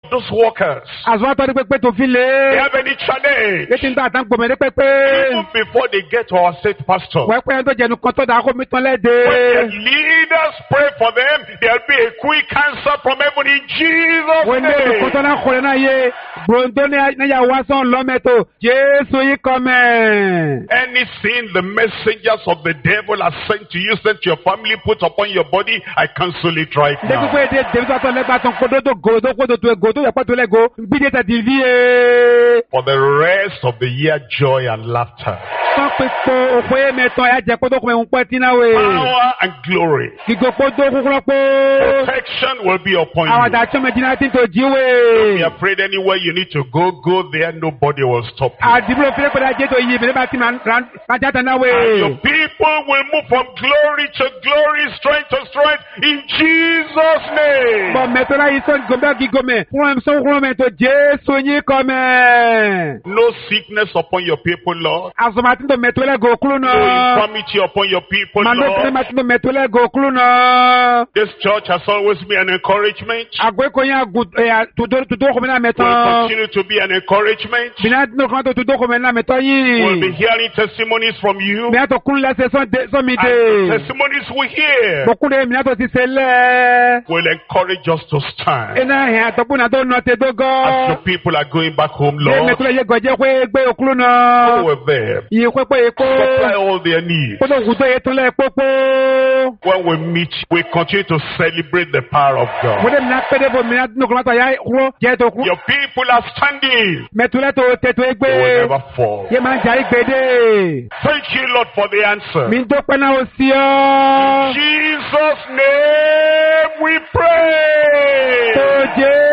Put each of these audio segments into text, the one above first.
those workers, Àzọ́tọ́ ní pépé tó fi they lé. have any challenge, Létí ń tà tán gbòmè ní pépé. even before they get to our state pastor, Wẹ́pẹ́ tó jẹnu kan tó dáa kó mi tán when their lẹ́dẹ̀. leaders pray for them, there'll be a quick answer from heaven in Jesus' Wọ́n lé ìkó tó name. náà kọ̀rẹ́ náà yé. Gbòǹdó ní yà wá sán lọ́mẹ́tò. Jésù yìí kọ́ mẹ́. Anything the messengers of the devil are sent to you, sent to your family, put upon your body, I cancel it right Dès que now. vous pouvez David va tomber bâton kodo godo godo ya pas to lego. Bidé ta divie. For the rest of the year, joy and laughter, Sans pepo okoye meton ya je kodo ko un patina we. power and glory, Gigo kodo kokolopo. protection will be upon Awa you. da chome dina tin to Be jiwe. afraid anywhere you need to go there, nobody will stop you. A diblo fele ko da je to yi be ba ti man ran jata na And we. your people will move from glory to glory, strength to strength, in Jesus' name. Bon meton la ison gomba gigome. Pour un son gros meton Jesu ni comme. No sickness upon your people, Lord. Azomatin to meton la go kulu No no. infirmity upon your people, Mando Lord. tele matin to meton la go kulu no. This church has always been an encouragement. Agwe ko ya tudo ko mena Will meton. continue to be an encouragement. Bina no kan to tudo ko mena meton We'll be yi. hearing testimonies from you. Bina to kun la saison de so mi And the de. testimonies we hear Beaucoup de mina to si sele. will encourage us to stand. Ena he to buna to no te As dogo. your people are going back home, Ye Lord, meto ye goje ko gbe okulu go no. with them. Yi ko pe Supply ko. all their needs. Ko to gudo ye to le popo. When we meet, we continue to celebrate the power of Mo God. de mina pede bo mina no ko to ya ko je to ku. Your people are standing. Meto le to te to They will egbe. never fall. Ye ma ja igbede. Thank you, Lord, for the answer. Mi do pe na o si In o. Jesus' name we pray. To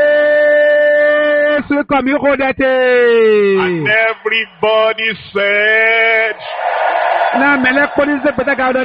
Jesu ko mi ko And dete. everybody said, Na mele police peta ga